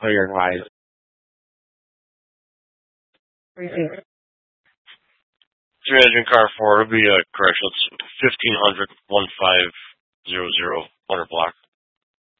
Oh, you're right. Three engine car four. It'll be correction. It's 1500 1500 Winter Block.